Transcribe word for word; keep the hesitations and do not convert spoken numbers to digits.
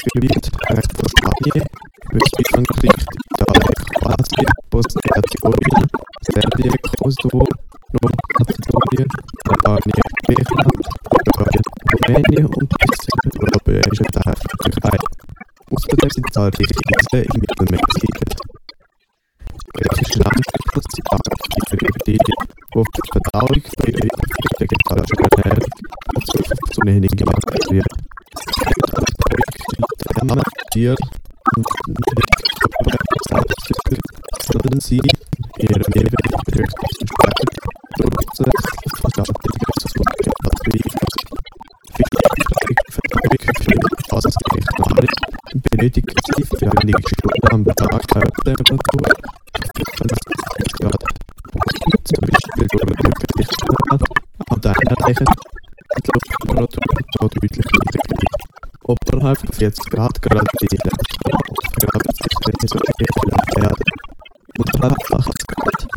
Gebiet recht von Spanien, Östfrankreich, Italien, Kroatien, Bosnien-Herzegowina, Serbien, Kosovo, Nordmazedonien, Albanien, Griechenland, Bulgarien, Rumänien und bis zum europäischen Teil der Türkei. Außerdem sind zahlreiche Inseln im Mittelmeer gesiedelt. Griechische Landwirtschaft sind aktive Gebiete, die auf die Verdauung von ihrer vegetarischen Ernährung und zur Funktionierung gemacht werden. Wärme, Tier und nicht sondern sie in ihrem jeweiligen Bedürfnis entsprechend Produkte von Landwirtschaft beeinflussen. Viele Verdauung für ausreichend Nahrung benötigen sie für einige Stunden am Tag Körpertemperatur fünfundachtzig Grad. Zum Beispiel durch Gewichtsschmerzen und ein Erreichen mit Lufttemperatur oder deutlich niedriger. Oberhalb von vierzig Grad garantiert die Lebensgrad sich nicht so viel werden. Unterhalb flacher